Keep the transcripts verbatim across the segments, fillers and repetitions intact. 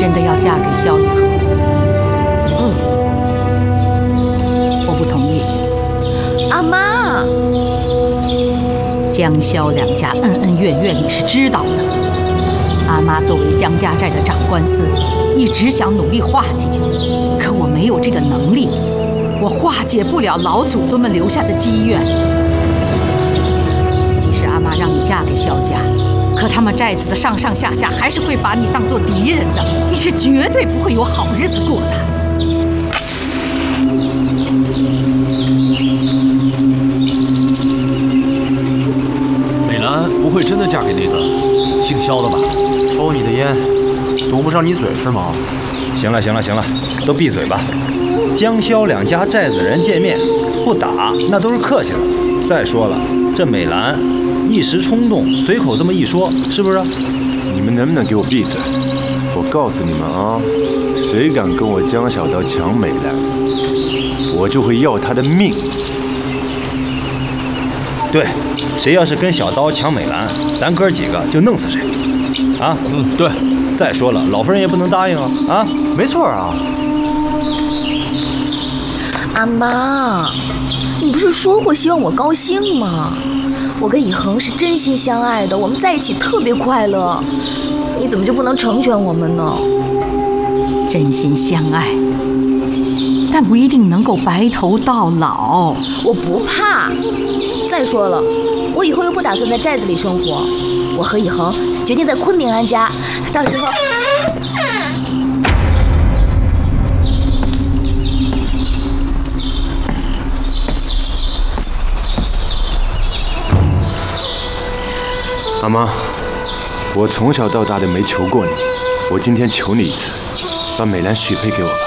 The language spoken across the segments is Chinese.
真的要嫁给萧以恒？嗯，我不同意。 阿妈， 江萧两家恩恩怨怨，你是知道的。阿妈作为江家寨的长官司，一直想努力化解，可我没有这个能力，我化解不了老祖宗们留下的积怨。即使阿妈让你嫁给萧家，可他们寨子的上上下下还是会把你当作敌人的，你是绝对不会有好日子过的。 美兰不会真的嫁给那个姓萧的吧？ 抽你的烟，堵不上你嘴是吗？ 行了行了行了，都闭嘴吧。江萧两家寨子人见面不打，那都是客气了。再说了，这美兰一时冲动，随口这么一说，是不是？ 你们能不能给我闭嘴？我告诉你们啊，谁敢跟我江小刀抢美兰，我就会要他的命。 对，谁要是跟小刀抢美兰，咱哥几个就弄死谁。啊， 嗯，对。 再说了，老夫人也不能答应啊！啊， 没错啊。 阿妈，你不是说过希望我高兴吗？我跟以恒是真心相爱的，我们在一起特别快乐，你怎么就不能成全我们呢？ 真心相爱，但不一定能够白头到老。 我不怕。再说了，我以后又不打算在寨子里生活，我和以恒决定在昆明安家，到时候。 阿妈，我从小到大的没求过你，我今天求你一次，把美兰许配给我吧。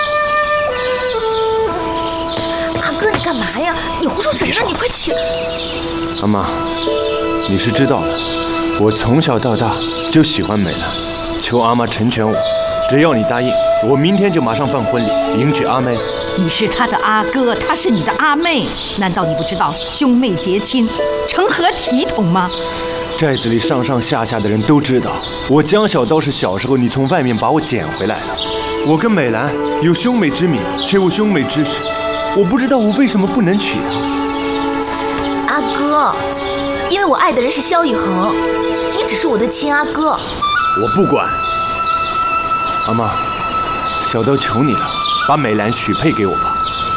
阿哥，你干嘛呀？你胡说什么？你快起来！ 阿妈，你是知道的，我从小到大就喜欢美兰，求阿妈成全我。只要你答应，我明天就马上办婚礼，迎娶阿妹。 你是他的阿哥，她是你的阿妹，难道你不知道兄妹结亲，成何体统吗？ 寨子里上上下下的人都知道，我江小刀是小时候你从外面把我捡回来的。我跟美兰有兄妹之名，却无兄妹之实。我不知道我为什么不能娶她。 阿哥，因为我爱的人是萧以恒，你只是我的亲阿哥。 我不管。阿妈，小刀求你了，把美兰许配给我吧。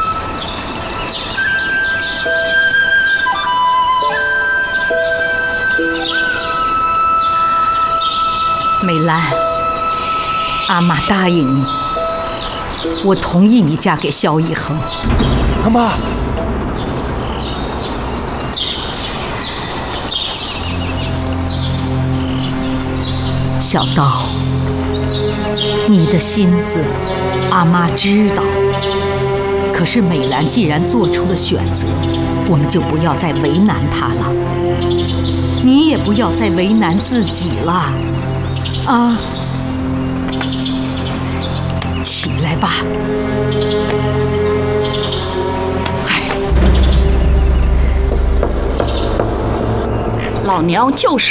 美兰，阿妈答应你，我同意你嫁给萧以恒。 阿妈， 小刀，你的心思阿妈知道，可是美兰既然做出了选择，我们就不要再为难她了，你也不要再为难自己了。啊，起来吧。哎，老娘就是